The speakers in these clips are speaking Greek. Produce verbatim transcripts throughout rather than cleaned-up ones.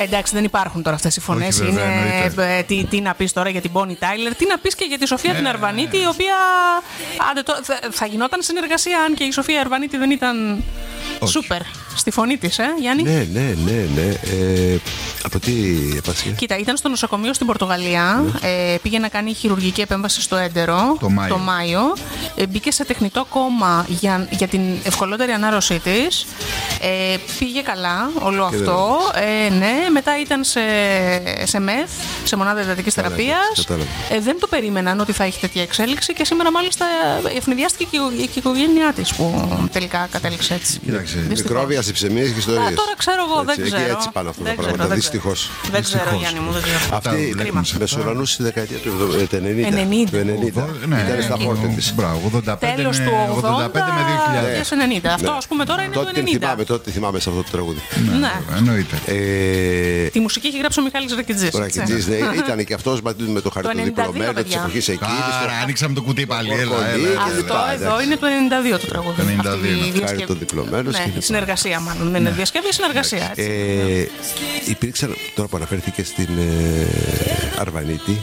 Εντάξει, δεν υπάρχουν τώρα αυτές οι φωνές. Είναι, ε, τι, τι να πεις τώρα για την Bonnie Tyler, τι να πεις και για τη Σοφία yeah. την Αρβανίτη, η οποία άντε, το, θα, θα γινόταν συνεργασία αν και η Σοφία Αρβανίτη δεν ήταν σούπερ στη φωνή της, ε, Γιάννη. Ναι, ναι, ναι, ναι. Ε, από τι έπασχε? Κοίτα, ήταν στο νοσοκομείο στην Πορτογαλία, ναι. ε, πήγε να κάνει χειρουργική επέμβαση στο έντερο το Μάιο, το Μάιο. Ε, μπήκε σε τεχνητό κόμμα για, για την ευκολότερη ανάρρωσή της. Ε, πήγε καλά όλο και αυτό. Ε, ναι, μετά ήταν σε, σε ΜΕΘ, σε μονάδα εντατικής θεραπείας. Ε, δεν το περίμεναν ότι θα έχει τέτοια εξέλιξη και σήμερα μάλιστα ευνηδιάστηκε και η, και η οικογένειά της που τελικά κατέληξε έτσι. Κοίταξε, μικρόβια, συψεμίες και ιστορίες. Α, τώρα ξέρω εγώ, δεν ξέρω. Εκεί έτσι πάνε αυτά τα πράγματα, δυστυχώς. Δεν ξέρω, Γιάννη μου, δεν ξέρω. Αυτή μεσουρανούσε στη δεκαετία του ενενήντα. Ήταν στα πόρτα της. Τέλος του ογδόντα με δύο χιλιάδες ενενήντα. Αυτό ας πούμε τώρα είναι το ενενήντα. Τότε θυμάμαι σε αυτό το τραγούδι. Ναι, εννοείται. Τη μουσική έχει γράψει ο Μιχάλης Ρακιτζής. Ο Ρακιτζής, ναι, ήταν και αυτός με το χαρτί του διπλωμένο της εποχής εκείνης. Άρα, ανοίξαμε το κουτί πάλι. Αυτό εδώ είναι το ενενήντα δύο το τραγούδι. Χάρη το διπλωμένο. Ναι, συνεργασία μάλλον. Δεν είναι διασκευή, συνεργασία. Υπήρξαν, τώρα που αναφέρθηκε στην Αρβανίτη,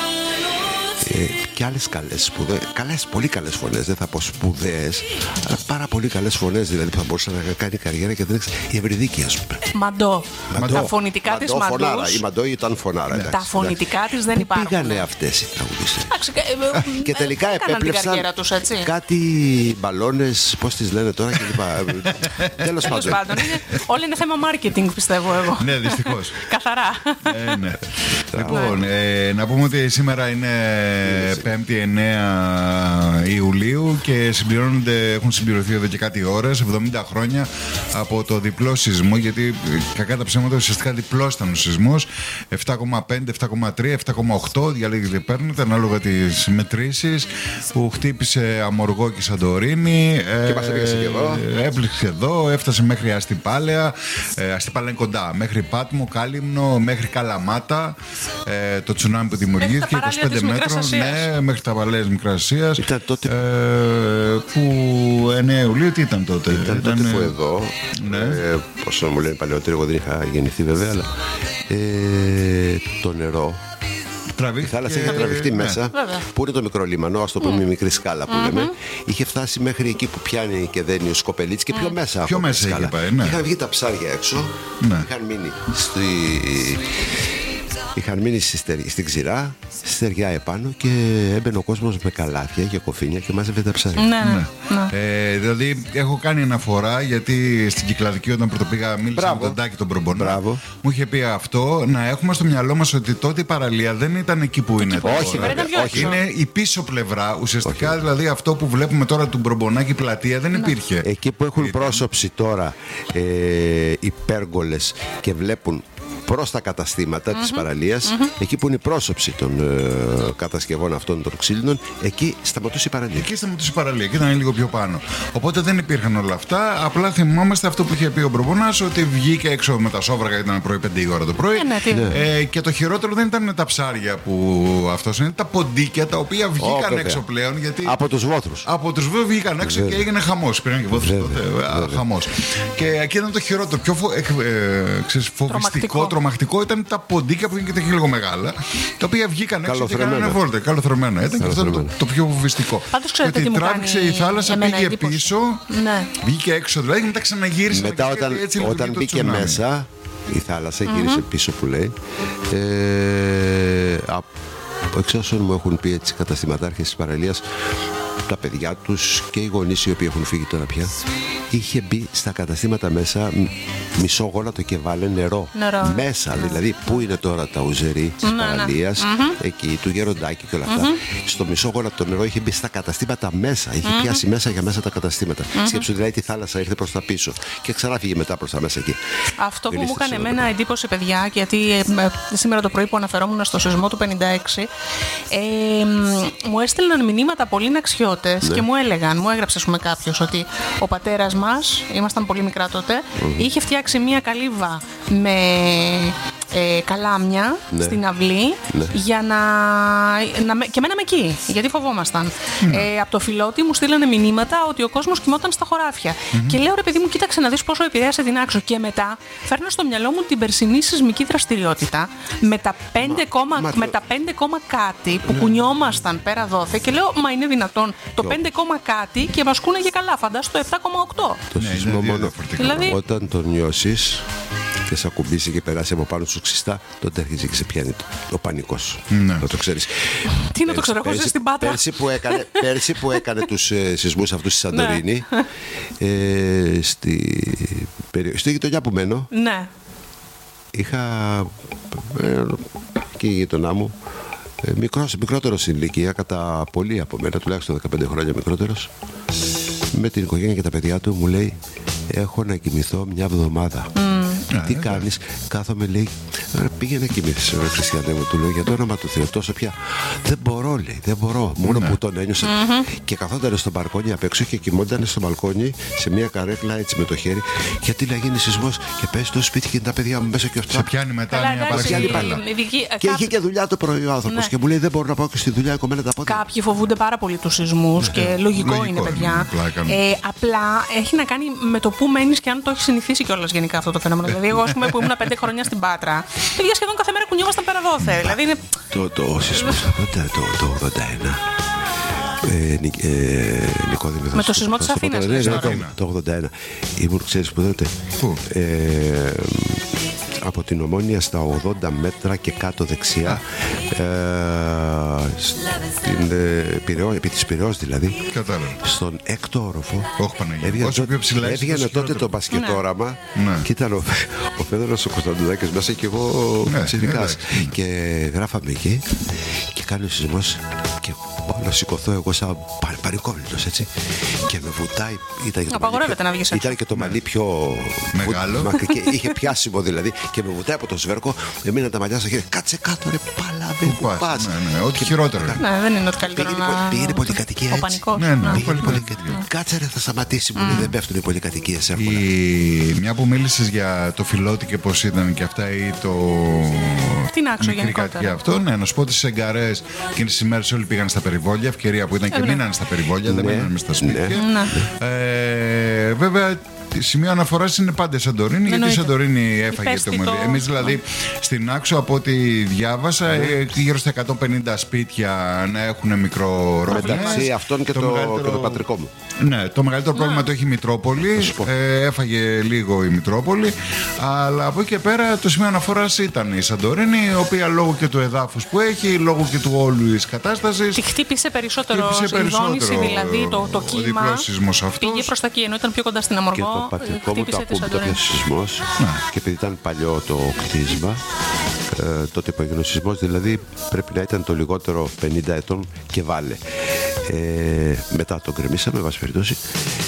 Ε, και άλλες καλές σπουδές, καλές, πολύ καλές φωνές, δεν θα πω σπουδές, αλλά πάρα πολύ καλές φωνές, δηλαδή που θα μπορούσε να κάνει καριέρα και δεν ξέρει. Η Ευρυδίκη, ας πούμε. Μαντό. Μαντό. Τα φωνητικά Μαντό, της Μαντούς. Φωνάρα. Η Μαντό ήταν φωνάρα. Ναι. Τα φωνητικά της δεν υπάρχουν. Πήγανε αυτές οι τραγουδίστες. Και ε, τελικά ε, επέπλεψαν τους, έτσι. κάτι μπαλώνες, πώς τις λένε τώρα κλπ. Τέλος πάντων. Όλα είναι θέμα marketing, πιστεύω εγώ. Ναι, δυστυχώς. Καθαρά. Ε, ναι. Λοιπόν, ε, να πούμε ότι σήμερα είναι πέμπτη εννέα Ιουλίου και συμπληρώνονται, έχουν συμπληρωθεί εδώ και κάτι ώρες, εβδομήντα χρόνια από το διπλό σεισμό, γιατί κακά τα ψέματα ουσιαστικά διπλός ήταν ο σεισμός, επτά κόμμα πέντε, επτά κόμμα τρία, επτά κόμμα οκτώ, διαλέγετε παίρνετε ανάλογα τις μετρήσεις, που χτύπησε Αμοργό και Σαντορίνη. Και μας έπληξε και εδώ. Έπληξε εδώ, έφτασε μέχρι Αστυπάλαια, ε, Αστυπάλαια είναι κοντά, μέχρι Πάτμο, Κάλυμνο, μέχρι Καλαμάτα, ε, το τσουνάμι που δημιουργήθηκε, είκοσι πέντε μέτρων, ναι, μέχρι τα Βαλαίες Μικρασίας. Ήταν τότε. Ε, που εννέα Ιουλίου, τι ήταν τότε? Ήταν, ήταν τότε που εδώ. Ναι. Ε, όσο μου λένε παλαιότερο, εγώ δεν είχα γεννηθεί βέβαια, αλλά ε, το νερό. Τραβήχ, η θάλασσα και... είχε τραβηχτεί ναι. μέσα, Βέβαια. που είναι το μικρό λιμανό, ας το πούμε, mm. μικρή σκάλα που mm-hmm. λέμε. Είχε φτάσει μέχρι εκεί που πιάνει και δένει ο Σκοπελίτης και πιο μέσα. Πιο από μέσα είχε πάει, ναι. Είχαν βγει τα ψάρια έξω, ναι. είχαν μείνει στη... Είχαν μείνει στη, στην ξηρά, στη στεριά επάνω και έμπαινε ο κόσμος με καλάθια και κοφίνια και μάζευε τα ψάρια. Ναι, ναι. ναι. Ε, δηλαδή έχω κάνει αναφορά, γιατί στην Κυκλαδική όταν πρωτοπήγα μίλησα με τον Τάκη τον Μπρομπονά. Μου είχε πει αυτό, να έχουμε στο μυαλό μας ότι τότε η παραλία δεν ήταν εκεί που είναι τώρα. Όχι, βέβαια, όχι, είναι η πίσω πλευρά. Ουσιαστικά όχι. Δηλαδή αυτό που βλέπουμε τώρα του Μπρομπονάκη πλατεία δεν ναι. υπήρχε. Εκεί που έχουν ήταν. πρόσωψη τώρα ε, οι πέργολες και βλέπουν προς τα καταστήματα mm-hmm. της παραλίας, mm-hmm. εκεί που είναι η πρόσωψη των ε, κατασκευών αυτών των ξύλινων, εκεί σταματούσε η παραλία. Εκεί σταματούσε η παραλία και ήταν λίγο πιο πάνω. Οπότε δεν υπήρχαν όλα αυτά. Απλά θυμόμαστε αυτό που είχε πει ο Μπρομπονάς, ότι βγήκε έξω με τα σόβρακα, ήταν πρωί πέντε η ώρα το πρωί. Yeah, ναι. ε, και το χειρότερο δεν ήταν τα ψάρια που αυτός είναι, τα ποντίκια τα οποία βγήκαν oh, έξω πλέον. Γιατί από τους βόθρους. Από τους βόθρους βγήκαν έξω βέβαια. Και έγινε χαμός. Πήραν και βόθρους τότε. Χαμός. Και εκεί ήταν το χειρότερο. Πιο φο, ε, ε, ξέρεις, φοβιστικό. Τρομακτικό ήταν τα ποντίκια που είναι και λίγο μεγάλα, τα οποία βγήκαν έξω και κάνανε βόλτα. Καλοθερμένα. Ήταν και αυτό το, το πιο φοβιστικό. Πάντως ξέρετε τι μου κάνει. Τράβηξε η θάλασσα, πήγε εντύπωση. Πίσω, ναι. βγήκε έξω δηλαδή και μετά ξαναγύρισε. Μετά όταν, έτσι, όταν μπήκε μέσα η θάλασσα, mm-hmm. γύρισε πίσω που λέει. Ε, από εξ όσων μου έχουν πει έτσι καταστηματάρχες της παραλίας, τα παιδιά τους και οι γονείς οι οποίοι έχουν φύγει τώρα πια, είχε μπει στα καταστήματα μέσα μισό γόνατο και βάλε νερό, νερό. Μέσα, ναι. Δηλαδή πού είναι τώρα τα ουζερί της ναι, παραλίας, ναι. Mm-hmm. εκεί του Γεροντάκη και όλα αυτά, mm-hmm. στο μισό γόνατο το νερό είχε μπει στα καταστήματα μέσα, είχε mm-hmm. πιάσει μέσα για μέσα τα καταστήματα. Mm-hmm. Σκέψου δηλαδή τη θάλασσα ήρθε προς τα πίσω και ξανά φύγε μετά προς τα μέσα εκεί. Αυτό που μου έκανε εμένα εντύπωση, παιδιά, γιατί ε, ε, σήμερα το πρωί που αναφερόμουν στο σεισμό του πενήντα έξι, ε, μου έστελναν μηνύματα πολλοί ναξιώτες, ναι. Και μου έλεγαν, μου έγραψε πούμε κάποιος ότι ο πατέρας μας, ήμασταν πολύ μικρά τότε, mm-hmm. είχε φτιάξει μια καλύβα με ε, καλάμια ναι. στην αυλή ναι. για να, να. Και μέναμε εκεί, γιατί φοβόμασταν. Ναι. Ε, από το Φιλότη μου στείλανε μηνύματα ότι ο κόσμος κοιμόταν στα χωράφια. Mm-hmm. Και λέω, ρε παιδί μου, κοίταξε να δεις πόσο επηρέασε την Άξο. Και μετά φέρνω στο μυαλό μου την περσινή σεισμική δραστηριότητα με τα πέντε κόμμα κάτι που ναι. κουνιόμασταν πέρα δόθε. Και λέω, μα είναι δυνατόν το πέντε κόμμα κάτι και μας κούναγε καλά. Φαντάσου το επτά κόμμα οκτώ. Το ναι, σεισμό μόνο. Δηλαδή... Όταν τον νιώσεις και σε ακουμπήσει και περάσει από πάνω σου ξυστά, τότε έρχεται και σε πιάνει ο πανικός. Ναι. Να το ξέρεις. Τι να το ξέρω, εγώ στην Πάτρα. Πέρσι που έκανε, πέρσι που έκανε τους ε, σεισμούς αυτούς στη Σαντορίνη, ναι. ε, στη, στη γειτονιά που μένω, ναι. είχα ε, και η γειτονά μου, ε, μικρός, μικρότερος στην ηλικία, κατά πολύ από μένα, τουλάχιστον δεκαπέντε χρόνια μικρότερος, με την οικογένεια και τα παιδιά του, μου λέει, έχω να κοιμηθώ μια εβδομάδα. Mm. Τι yeah, κάνεις? Yeah. Κάθομαι, λέει, πήγαινε να κοιμηθείς, ρε Χριστιανέ μου, του λέω, για το όνομα του Θεού, τόσο πια. Δεν μπορώ, λέει, δεν μπορώ. Μόνο yeah. που τον ένιωσα. Mm-hmm. Και καθόταν στο μπαλκόνι απ' έξω και κοιμόταν στο μπαλκόνι σε μια καρέκλα έτσι με το χέρι. Γιατί να γίνει σεισμός και πέσει στο σπίτι και τα παιδιά μου μέσα και αυτά. Σε πιάνει μετά Καλά, μια παραξενική. Και είχε και δουλειά το πρωί ο άνθρωπος ναι. και μου λέει, δεν μπορώ να πάω και στη δουλειά κομμένα τα πόδια. Κάποιοι φοβούνται πάρα πολύ τους σεισμούς και λογικό, λογικό είναι, παιδιά. Ε, απλά έχει να κάνει με το που μένεις και αν το έχει συνηθίσει κιόλας γενικά αυτό το φαινόμενο. Δηλαδή, εγώ, ας πούμε, που ήμουν πέντε χρόνια στην Πάτρα, παιδιά σχεδόν κάθε μέρα κουνιόμασταν πέρα δόθε. Δηλαδή είναι. Το, το σεισμό το ογδόντα ένα. Ε, ε, Νικόδημη, με το σεισμό της Αθήνας. Ναι, ναι, το ογδόντα ένα. Ήμουν, ξέρεις που δείτε. Πού? Ε, από την Ομόνια στα ογδόντα μέτρα και κάτω δεξιά, ε, στην ε, Πειραιώ, επί της Πειραιώς δηλαδή. Κατάλαβα. Στον έκτο όροφο. Όχι Παναγία. Όσο πιο ψηλά είσαι, έβγαινε τότε το μπασκετόραμα ναι. και ήταν ο, ο Φέδωρος ο Κωνσταντινάκης μέσα και εγώ ναι, ψηφικάς. Ναι, ναι. Και γράφαμε εκεί και κάνει ο σεισμός και πάω να σηκωθώ εγώ σαν πανικόβλητος, έτσι. Και με βουτάει. Ήταν και απαγορεύεται να βγεις έξω. Ήταν και το μαλλί πιο μεγάλο. Μακρύ, και είχε πιάσιμο δηλαδή. Και με βουτάει από το σβέρκο. Έμεινα τα μαλλιά στα χέρια. Κάτσε κάτω, ρε παλαβέ, που πας. Ναι, ναι, ό,τι και χειρότερο. Ναι, δεν είναι ότι καλύτερο πήγαινε, να. Πήγαινε πολυκατοικία. Ο πανικός. Ναι, ναι, πήγαινε πολυκατοικία. Κάτσε, ρε, θα σταματήσει. Μου λέει, δεν πέφτουν οι πολυκατοικίες εύκολα. Μια που μίλησες για το Φιλότη και πώς ήταν και αυτά ή το. Την Άξο γενικότερα. Αυτό, ναι, να σου πω ότι στις Εγκαρές εκείνες τις ημέρες όλοι πήγαν στα περιβόλια. Ευκαιρία που ήταν και μείνανε στα περιβόλια, δεν μείνανε μες στα σπίτια. Βέβαια. Σημείο αναφοράς είναι πάντα η Σαντορίνη, γιατί η Σαντορίνη έφαγε το μελί. Εμείς δηλαδή στην Άξο, από ό,τι διάβασα, mm. γύρω στα εκατόν πενήντα σπίτια να έχουν μικρό ρόφημα. Μεταξύ αυτών και το, το, μεγαλύτερο... και το πατρικό μου. Ναι, το μεγαλύτερο mm. πρόβλημα το έχει η Μητρόπολη. Ε, έφαγε λίγο η Μητρόπολη. Αλλά από εκεί και πέρα το σημείο αναφοράς ήταν η Σαντορίνη, η οποία λόγω και του εδάφους που έχει, λόγω και του όλου τη κατάσταση. Τη χτύπησε περισσότερο η δόνηση, δηλαδή το, το κύμα. Πήγε προς τα εκεί, ενώ ήταν πιο κοντά στην Αμοργό. Το πατρικό μου το ακούμπη το πιασε σεισμός και επειδή ήταν παλιό το κτίσμα, ε, τότε που έγινε ο σεισμός, δηλαδή πρέπει να ήταν το λιγότερο πενήντα ετών και βάλε. Ε, μετά το γκρεμίσαμε, βάση περιπτώσει.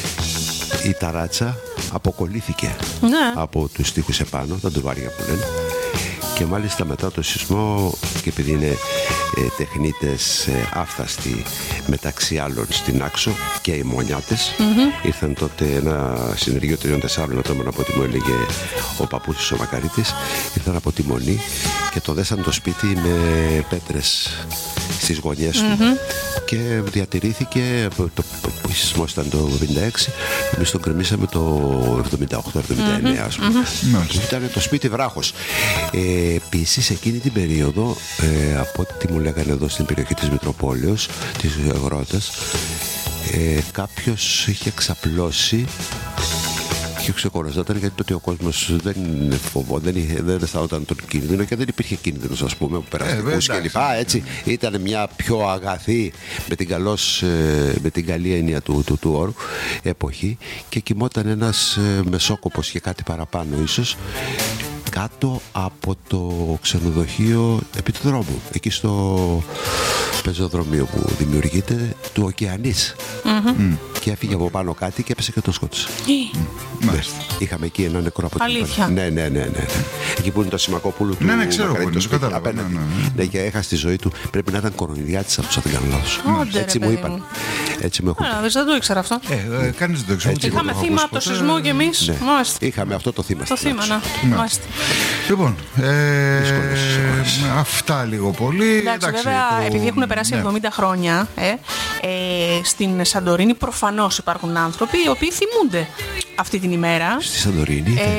Η ταράτσα αποκολλήθηκε ναι. από τους τοίχους επάνω, τα ντουβάρια που λένε. Και μάλιστα μετά το σεισμό, και επειδή είναι ε, τεχνίτες ε, άφθαστοι μεταξύ άλλων στην Άξο και οι Μονιάτες, mm-hmm. ήρθαν τότε ένα συνεργείο τριών τεσσάρων ατόμων, από ό,τι μου έλεγε ο παππούς ο Μακαρίτης, ήρθαν από τη Μονή και το δέσαν το σπίτι με πέτρες στις γωνιές του mm-hmm. και διατηρήθηκε. Το, το, ο σεισμός ήταν το εβδομήντα έξι, εμείς τον κρεμίσαμε το εβδομήντα οκτώ εβδομήντα εννέα, ας πούμε. Mm-hmm. Και ήταν το σπίτι βράχος. Ε, επίσης εκείνη την περίοδο, ε, από ό,τι μου λέγανε εδώ στην περιοχή της Μητροπόλεως, της Αγρότας, ε, κάποιος είχε ξαπλώσει και ξεκοραζόταν, γιατί τότε ο κόσμος δεν φοβόταν, δεν, δεν αισθανόταν τον κίνδυνο και δεν υπήρχε κίνδυνος, ας πούμε, περαστικούς ε, κλπ. Έτσι ήταν μια πιο αγαθή, με την, καλώς, με την καλή έννοια του, του, του όρου, εποχή, και κοιμόταν ένας μεσόκοπος και κάτι παραπάνω ίσως κάτω από το ξενοδοχείο επί του δρόμου, εκεί στο πεζοδρομίο που δημιουργείται του Ωκεανής. Mm-hmm. Mm. Και έφυγε από πάνω κάτι και έπεσε και το σκότωσε. Mm. Ναι. Είχαμε εκεί ένα νεκρό από την Αλήθεια. Ναι, ναι, ναι, ναι. Εκεί που είναι το Σιμακόπουλο του. Ναι, ναι, ξέρω που είναι. Απέναντι. Ναι, ναι, ναι. Ναι, και έχασε τη ζωή του. Πρέπει να ήταν κορονοϊδιάτης αυτός, αν δεν κάνω λάθος. Mm. Έτσι μου είπαν. Έτσι μου έχουν. Άρα, δεν το ήξερα αυτό. Ε, ε, κανείς δεν το ήξερα. Είχαμε θύμα από το σεισμό και εμείς. Είχαμε αυτό το θύμα. Το θύμα, να. Λοιπόν, ε, αυτά λίγο πολύ. Εντάξει, εντάξει βέβαια, το... επειδή έχουν περάσει ναι. εβδομήντα χρόνια, ε, ε, στην Σαντορίνη προφανώς υπάρχουν άνθρωποι οι οποίοι θυμούνται αυτή την ημέρα. Στη Σαντορίνη. Ε,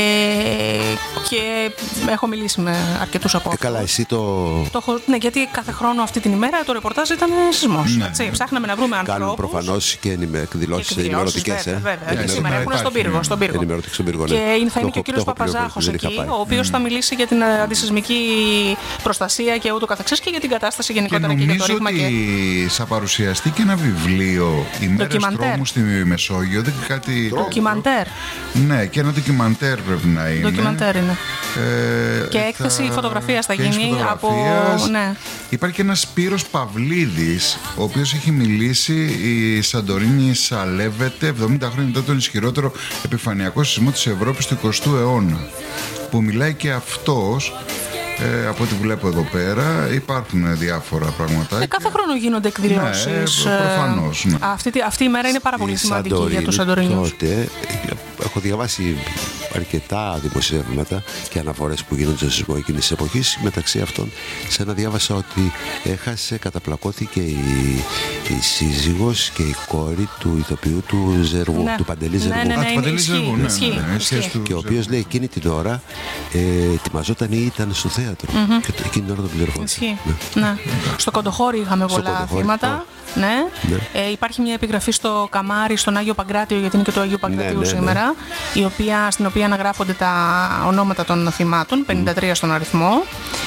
και έχω μιλήσει με αρκετούς από αυτούς. Ε, καλά, εσύ το... το έχω, ναι, γιατί κάθε χρόνο αυτή την ημέρα το ρεπορτάζ ήταν σεισμός. Ναι. Έτσι, ψάχναμε να βρούμε ανθρώπους. Κάνουν προφανώς και εκδηλώσεις ενημερωτικές. Βέβαια, βέβαια. Και σήμερα έχουν στον πύργο. Στον πύργο. Στον πύργο, ναι. Και θα είναι και ο κύριος Παπαζάχος εκεί, ο οποίος θα μιλήσει για την αντισεισμική προστασία και ούτω καθεξής και για την κατάσταση γενικότερα και για το ρήγμα. Και νομίζω ότι θα παρουσιαστεί και ένα βιβλίο «Οι μέρες τρόμου στη Μεσόγειο». Δεν κάτι. Ντοκιμαντέρ. Ναι, και ένα ντοκιμαντέρ πρέπει να είναι. Ντοκιμαντέρ είναι. Ε, και έκθεση θα... φωτογραφίας θα γίνει από. Ναι. Υπάρχει και ένας Σπύρος Παυλίδης, ο οποίος έχει μιλήσει. Η Σαντορίνη σαλεύεται εβδομήντα χρόνια μετά τον ισχυρότερο επιφανειακό σεισμό της Ευρώπης του εικοστού αιώνα. Που μιλάει και αυτός. Ε, από ό,τι βλέπω εδώ πέρα υπάρχουν διάφορα πράγματα. Ε, κάθε χρόνο γίνονται εκδηλώσεις. Ναι, προφανώς. Ναι. Αυτή, αυτή η μέρα είναι πάρα πολύ σημαντική για τους Σαντορίνιους. Τότε έχω διαβάσει αρκετά δημοσιεύματα και αναφορές που γίνονται στο σεισμό εκείνης της εποχής. Μεταξύ αυτών, σε ένα διάβασα ότι έχασε, καταπλακώθηκε η, η σύζυγος και η κόρη του ηθοποιού του Ζεργού, ναι. του Παντελή Ζεργού. Ναι, ναι, ναι, Α, του Παντελή Ζεργού, ναι, ισχύει, ναι, ναι, ισχύει. Και ο οποίος λέει εκείνη την ώρα ε, ετοιμαζόταν ή ήταν στο θέατρο. Mm-hmm. Και εκείνη την ώρα τον πληροφόρησε. Ισχύει. Ναι. Ναι. Στο Κοντοχώρι είχαμε στο πολλά θύματα. Ναι. Ναι. Ε, υπάρχει μια επιγραφή στο Καμάρι, στον Άγιο Παγκράτιο, γιατί είναι και το Άγιο Παγκρατίου ναι, ναι, σήμερα, ναι. Η οποία, στην οποία αναγράφονται τα ονόματα των θυμάτων, πενήντα τρία mm. στον αριθμό.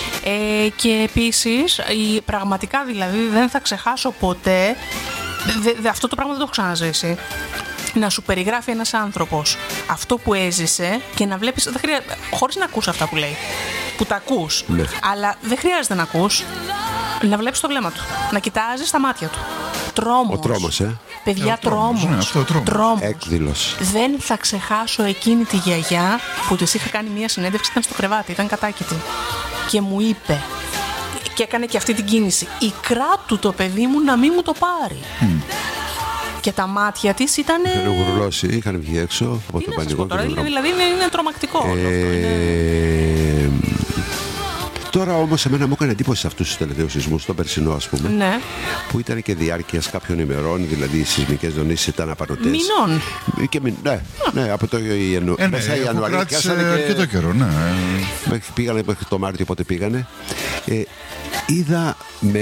Ε, και επίσης, η, πραγματικά δηλαδή δεν θα ξεχάσω ποτέ, δε, δε, αυτό το πράγμα δεν το έχω ξαναζήσει. Να σου περιγράφει ένας άνθρωπος αυτό που έζησε και να βλέπεις, δεν χρειά, χωρίς να ακούς αυτά που λέει, που τα ακούς, ναι. Αλλά δεν χρειάζεται να ακούς, να βλέπεις το βλέμμα του, να κοιτάζεις τα μάτια του. Τρόμος. Ο τρόμος, ε. Παιδιά, ε, τρόμος. τρόμος. Ναι, αυτό, τρόμος. Τρόμος. Έκδηλος. Δεν θα ξεχάσω εκείνη τη γιαγιά που της είχα κάνει μια συνέντευξη, ήταν στο κρεβάτι, ήταν κατάκητη. Και μου είπε, και έκανε και αυτή την κίνηση, η κράτου το παιδί μου να μην μου το πάρει. Mm. Και τα μάτια της ήταν. Είχαν γουρλώσει, είχαν βγει έξω από το πανικό. Τώρα, δηλαδή είναι, είναι τρομακτικό. Ε... Όλο αυτό, είναι... Τώρα όμως εμένα μου έκανε εντύπωση σε αυτούς τους τελευταίους σεισμούς, τον περσινό ας πούμε, ναι. Που ήταν και διάρκειας κάποιων ημερών, δηλαδή οι σεισμικές δονήσεις ήταν απανωτές. Μηνών. Και μη, ναι, ναι, από το Ιανου... ε, ναι, μέσα Ιανουαρίου. Κράτησε αρκετό καιρό, ναι. Πήγανε μέχρι το Μάρτιο, πότε πήγανε. Ε, είδα με...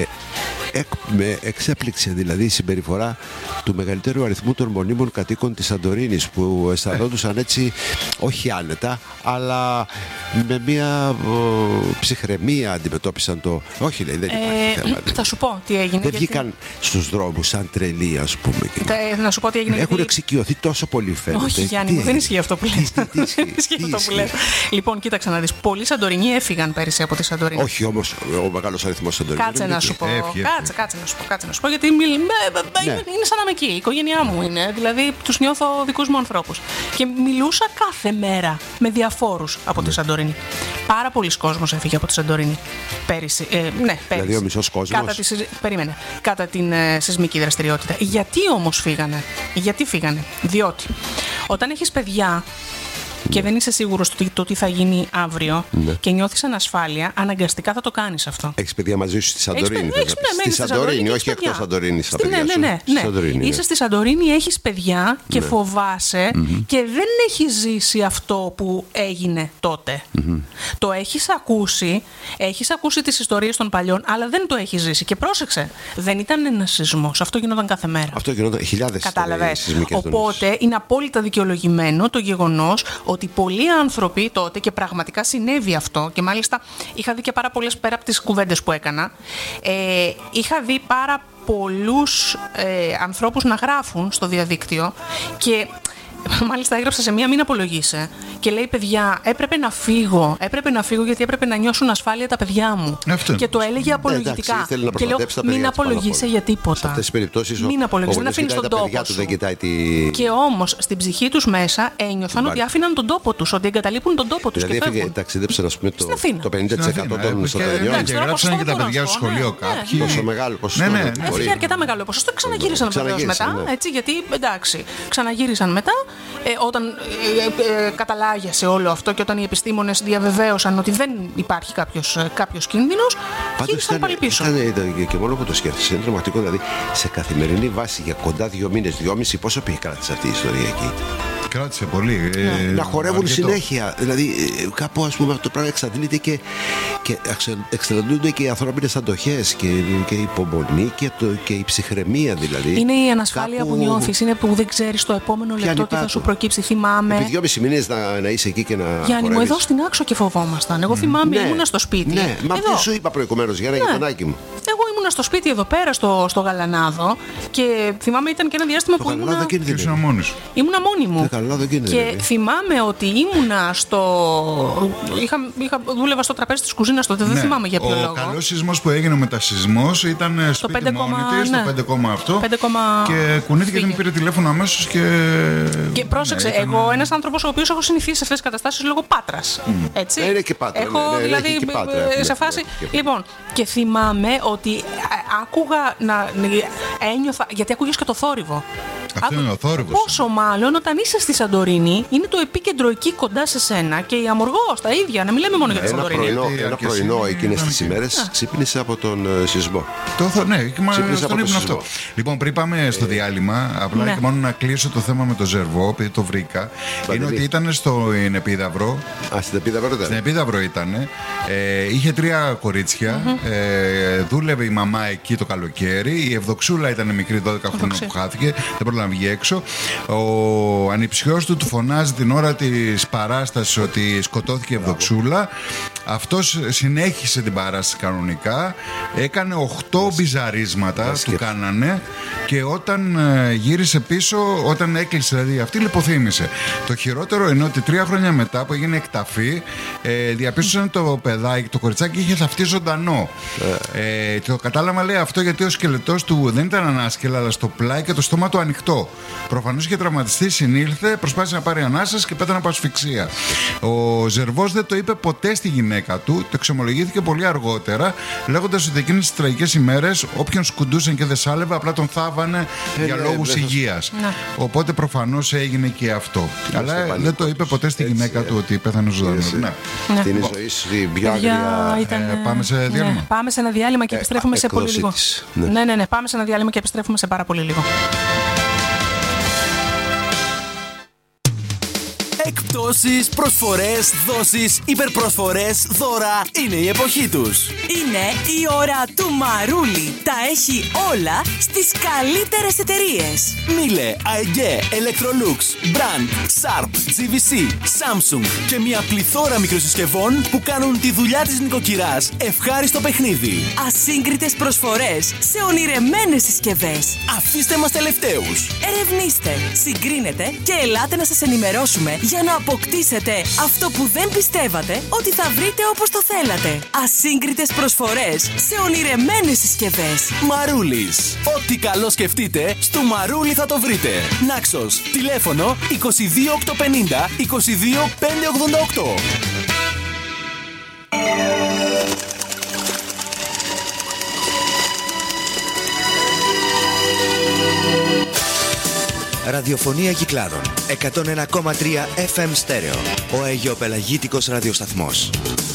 Εκ, με εξέπληξε δηλαδή η συμπεριφορά του μεγαλύτερου αριθμού των μονίμων κατοίκων της Σαντορίνης που αισθανόντουσαν έτσι όχι άνετα αλλά με μια ο, ψυχραιμία αντιμετώπισαν το όχι λέει δεν υπάρχει ε, θέμα θα σου πω τι έγινε δεν γιατί... βγήκαν στους δρόμους σαν τρελοί ας πούμε ε, να σου πω τι έγινε έχουν γιατί... εξοικειωθεί τόσο πολύ φαίνεται. Όχι Γιάννη μου, δεν ισχύει αυτό που λες. Δεν ισχύει αυτό που λες. Λοιπόν κοίταξε να δεις, πολλοί Σαντορινοί έφυγαν πέρυσι από τη Σαντορίνη. Όχι όμως ο μεγάλος αριθμός Σαντορινών. Κάτσε να σου πω, κάτσε, κάτσε να σου πω, κάτσε να σου πω γιατί μιλ... ναι. είναι σαν να είμαι εκεί, η οικογένειά μου είναι, δηλαδή τους νιώθω δικούς μου ανθρώπους. Και μιλούσα κάθε μέρα με διαφόρους από τη Σαντορίνη. Πάρα πολλοί κόσμος έφυγε από τη Σαντορίνη πέρυσι. Ε, ναι, πέρυσι. Δηλαδή ο μισός κόσμος. Κατά τη, περίμενε, κατά την ε, σεισμική δραστηριότητα. Γιατί όμως φύγανε, γιατί φύγανε, διότι όταν έχεις παιδιά και δεν είσαι σίγουρος το, το τι θα γίνει αύριο ναι. Και νιώθεις ανασφάλεια, αναγκαστικά θα το κάνεις αυτό. Έχεις παιδιά μαζί σου στη Σαντορίνη. Έχεις, ναι, στη Σαντορίνη, όχι εκτός Σαντορίνης. Ναι, ναι, ναι, ναι. Σαντορίνη, είσαι ναι. Στη Σαντορίνη, έχεις παιδιά και ναι. Φοβάσαι mm-hmm. Και δεν έχεις ζήσει αυτό που έγινε τότε. Mm-hmm. Το έχεις ακούσει, έχεις ακούσει τις ιστορίες των παλιών, αλλά δεν το έχεις ζήσει. Και πρόσεξε, δεν ήταν ένας σεισμός. Αυτό γινόταν κάθε μέρα. Αυτό γινόταν χιλιάδες. Κατάλαβες. Οπότε είναι απόλυτα δικαιολογημένο το γεγονός ότι πολλοί άνθρωποι τότε, και πραγματικά συνέβη αυτό, και μάλιστα είχα δει και πάρα πολλές πέρα από τις κουβέντες που έκανα, ε, είχα δει πάρα πολλούς ε, ανθρώπους να γράφουν στο διαδίκτυο και μάλιστα έγραψα σε μία μην απολογείσαι και λέει παιδιά έπρεπε να φύγω, έπρεπε να φύγω γιατί έπρεπε να νιώσουν ασφάλεια τα παιδιά μου. Αυτό. Και το έλεγε απολογητικά. Ε, εντάξει, και λέω μην απολογείσαι για τίποτα. Σε αυτές τις περιπτώσεις μην απολογείσαι, δεν αφήνεις τον τόπο σου. Τη... Και όμως στην ψυχή τους μέσα ένιωθαν ότι άφηναν τον τόπο τους, ότι εγκαταλείπουν τον τόπο τους. Δηλαδή έφυγε, ταξίδεψαν ας πούμε το πενήντα τοις εκατό των Σαντορινιών. Και γράψαν και τα παιδιά στο σχολείο κάποιοι. Τόσο μεγάλο ποσοστό. Έφυγε αρκετά μεγάλο ποσοστό. Ξαναγύρισαν βεβαίως μετά. Γιατί εντάξει, ξαναγύρισαν μετά. ε, όταν ε, ε, καταλάγιασε όλο αυτό και όταν οι επιστήμονες διαβεβαίωσαν ότι δεν υπάρχει κάποιος, κάποιος κίνδυνος, γύρισαν πάλι πίσω. Ήταν, ήταν, και μόνο που το σκέφτεσαι, είναι τρομακτικό. Δηλαδή, σε καθημερινή βάση για κοντά δύο μήνες, δυόμισι, πόσο πήγε κράτησε αυτή η ιστορία εκεί? Κράτησε πολύ. Ε, να χορεύουν αρκετό. συνέχεια. Δηλαδή, κάπου ας πούμε το πράγμα εξαντλείται και, και εξαντλούνται και οι ανθρώπινες αντοχές και, και η υπομονή και, το, και η ψυχραιμία δηλαδή. Είναι η ανασφάλεια κάπου... που νιώθεις, είναι που δεν ξέρεις το επόμενο λεπτό τι θα σου προκύψει. Θυμάμαι. Επί δυόμισι μήνες να, να είσαι εκεί και να. Γιάννη μου, εδώ στην Άξο και φοβόμασταν. Εγώ θυμάμαι, ναι, ήμουνα στο σπίτι. Ναι, μα εδώ. τι σου είπα προηγουμένως για ένα ναι. γειτονάκι μου. Εγώ ήμουνα στο σπίτι εδώ πέρα, στο, στο Γαλανάδο και θυμάμαι ήταν και ένα διάστημα το που ήμουνα. ήμουνα μόνος. Ήμουνα μόνη μου. Το Και θυμάμαι ότι ήμουνα στο. Είχα, είχα, δούλευα στο τραπέζι της κουζίνας τότε, δεν ναι. θυμάμαι για ποιο ο λόγο. Ο καλός σεισμός που έγινε μετασεισμός ήταν στο σπίτι μόνη της, ναι. στο πέντε κόμμα αυτό. πέντε, και κουνήθηκε και μου πήρε τηλέφωνο αμέσως και. Και πρόσεξε, ναι, ήταν... εγώ ένας άνθρωπος ο οποίος έχω συνηθίσει σε αυτές τις καταστάσεις λόγω πάτρας. Mm. Έτσι. Είναι και πάτρα. Έχω ναι, ναι, δηλαδή και πάτρα, σε έχουμε, φάση. έχουμε. Λοιπόν, και θυμάμαι ότι άκουγα να. Ένιωθα. Γιατί άκουγες και το θόρυβο. Αυτό είναι ο θόρυβος. Πόσο μάλλον όταν είσαι στη Σαντορίνη, είναι το επίκεντρο εκεί κοντά σε σένα και η Αμοργός τα ίδια. Να μιλάμε μόνο για τη Σαντορίνη. Πρωινό, ένα πρωινό εκείνες τις ημέρες ξύπνησε από τον uh, σεισμό. Το, ναι, ξύπνησε από τον ύπνο αυτό. Λοιπόν, πριν πάμε στο διάλειμμα, απλά ναι. και μόνο να κλείσω το θέμα με το Ζερβό, επειδή το βρήκα. Μπα, είναι ότι ήταν στην Επίδαυρο. Α, στην Επίδαυρο ήταν. Στην Επίδαυρο ήταν. Ε, είχε τρία κορίτσια. Mm-hmm. Ε, δούλευε η μαμά εκεί το καλοκαίρι. Η Ευδοξούλα ήταν μικρή, δώδεκα χρόνια που χάθηκε. Δεν μπορούσε να βγει έξω. Ο ανιψιός του του φωνάζει την ώρα της παράστασης ότι σκοτώθηκε η Ευδοξούλα. Αυτός συνέχισε την παράσταση κανονικά. Έκανε οχτώ μπιζαρίσματα, του κάνανε. Και όταν ε, γύρισε πίσω, όταν έκλεισε δηλαδή αυτή, λιποθύμησε. Το χειρότερο είναι ότι τρία χρόνια μετά που έγινε εκταφή, ε, διαπίστωσαν το παιδάκι, το κοριτσάκι είχε θαυτεί ζωντανό. Ε, και το κατάλαβα, λέει, αυτό γιατί ο σκελετός του δεν ήταν ανάσκελα, αλλά στο πλάι και το στόμα του ανοιχτό. Προφανώς είχε τραυματιστεί, συνήλθε, προσπάθησε να πάρει ανάσες και πέθανε από ασφυξία. Ο Ζερβός δεν το είπε ποτέ στη γυναίκα του, το εξομολογήθηκε πολύ αργότερα, λέγοντας ότι εκείνες τις τραγικές ημέρες όποιον σκουντούσαν και δεν σάλευε, απλά τον θάβανε ε, για ναι, λόγους ναι, υγείας. Ναι. Οπότε προφανώς έγινε και αυτό. Ναι, αλλά δεν το, το είπε ποτέ στη γυναίκα έτσι, του ότι πέθανε ζωντανό. Ναι. Ναι. Την ζωή σου, την πιο άγρια. Ήταν... Ε, πάμε σε διάλειμμα. Ναι, πάμε σε ένα διάλειμμα και επιστρέφουμε ε, σε πολύ λίγο. Ναι. ναι, ναι, ναι, πάμε σε ένα διάλειμμα και επιστρέφουμε σε πάρα πολύ λίγο. Εκπτώσεις, προσφορές, δόσεις, υπερπροσφορές, δώρα. Είναι η εποχή τους. Είναι η ώρα του Μαρούλι. Τα έχει όλα στις καλύτερες εταιρείες. Miele, άι τζι, Electrolux, Brand, Sharp, τζι βι σι, Samsung και μια πληθώρα μικροσυσκευών που κάνουν τη δουλειά της νοικοκυράς ευχάριστο παιχνίδι. Ασύγκριτες προσφορές σε ονειρεμένες συσκευές. Αφήστε μας τελευταίους. Ερευνήστε, συγκρίνετε και ελάτε να σας ενημερώσουμε για να αποκτήσετε αυτό που δεν πιστεύατε ότι θα βρείτε όπως το θέλατε. Ασύγκριτες προσφορές σε ονειρεμένες συσκευές. Μαρούλης. Ό,τι καλό σκεφτείτε, στο Μαρούλι θα το βρείτε. Νάξος. Τηλέφωνο είκοσι δύο οκτακόσια πενήντα είκοσι δύο πεντακόσια ογδόντα οκτώ. Ραδιοφωνία Κυκλάδων εκατόν ένα κόμμα τρία εφ εμ στέρεο. Ο αιγιοπελαγίτικος ραδιοσταθμός.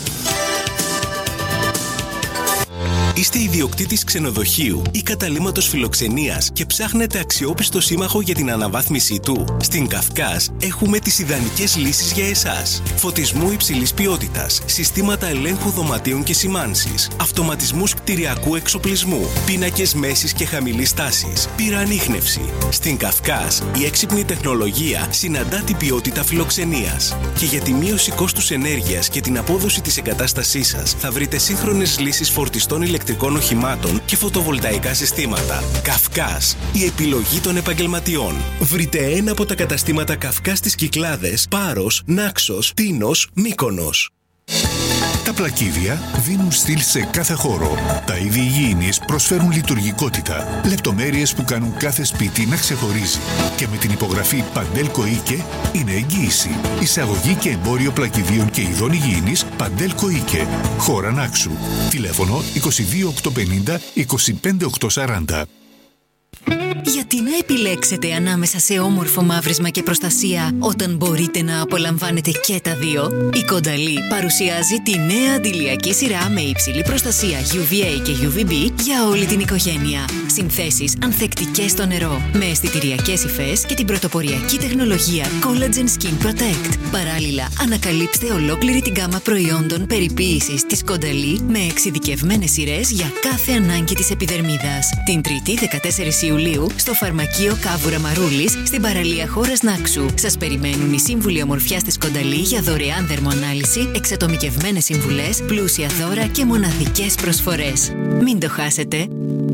Είστε ιδιοκτήτης ξενοδοχείου ή καταλύματος φιλοξενίας και ψάχνετε αξιόπιστο σύμμαχο για την αναβάθμιση του? Στην Καυκάς έχουμε τις ιδανικές λύσεις για εσάς. Φωτισμού υψηλής ποιότητας, συστήματα ελέγχου δωματίων και σημάνσης, αυτοματισμούς κτηριακού εξοπλισμού, πίνακες μέσης και χαμηλής τάσης, πυροανίχνευση. Στην Καυκάς η έξυπνη τεχνολογία συναντά την ποιότητα φιλοξενίας. Και για τη μείωση κόστους ενέργειας και την απόδοση της εγκατάστασής σας θα βρείτε σύγχρονες λύσεις φορτιστών ηλεκτρικών οχημάτων και φωτοβολταϊκά συστήματα. Καυκάς, η επιλογή των επαγγελματιών. Βρείτε ένα από τα καταστήματα Καυκάς στις Κυκλάδες, Πάρος, Νάξος, Τίνος, Μύκονος. Τα πλακίδια δίνουν στυλ σε κάθε χώρο. Τα είδη υγιεινής προσφέρουν λειτουργικότητα, λεπτομέρειες που κάνουν κάθε σπίτι να ξεχωρίζει. Και με την υπογραφή Παντέλκο Ίκε είναι εγγύηση. Εισαγωγή και εμπόριο πλακιδίων και ειδών υγιεινής Παντέλκο Ίκε. Χώρα Νάξου. Τηλέφωνο είκοσι δύο οκτακόσια πενήντα είκοσι πέντε οκτακόσια σαράντα. Γιατί Γιατί να επιλέξετε ανάμεσα σε όμορφο μαύρισμα και προστασία όταν μπορείτε να απολαμβάνετε και τα δύο? Η Κονταλή παρουσιάζει τη νέα αντιλιακή σειρά με υψηλή προστασία γιου βι έι και γιου βι μπι για όλη την οικογένεια. Συνθέσεις ανθεκτικές στο νερό, με αισθητηριακές υφές και την πρωτοποριακή τεχνολογία Collagen Skin Protect. Παράλληλα, ανακαλύψτε ολόκληρη την γκάμα προϊόντων περιποίησης της Κονταλή με εξειδικευμένες σειρές για κάθε ανάγκη της επιδερμίδας. Την Τρίτη δεκατέσσερις Ιουλίου στο Φαρμακείο Κάβουρα Μαρούλης στην παραλία Χώρας Νάξου. Σας περιμένουν οι σύμβουλοι ομορφιάς της Κονταλή για δωρεάν δερμοανάλυση, εξατομικευμένες συμβουλές, πλούσια δώρα και μοναδικές προσφορές. Μην το χάσετε!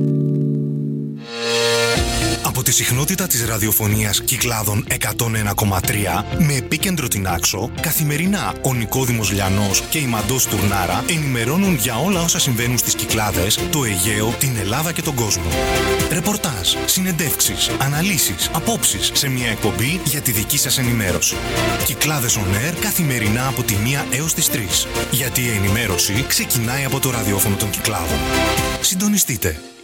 Από τη συχνότητα της ραδιοφωνίας Κυκλάδων εκατόν ένα κόμμα τρία με επίκεντρο την Άξο, καθημερινά ο Νικόδημος Λιανός και η Μαντός Τουρνάρα ενημερώνουν για όλα όσα συμβαίνουν στις Κυκλάδες, το Αιγαίο, την Ελλάδα και τον κόσμο. Ρεπορτάζ, συνεντεύξεις, αναλύσεις, απόψεις σε μια εκπομπή για τη δική σας ενημέρωση. Κυκλάδες On Air καθημερινά από τη μία έως τις τρεις. Γιατί η ενημέρωση ξεκινάει από το ραδιόφωνο των Κυκλάδων. Συντονιστείτε.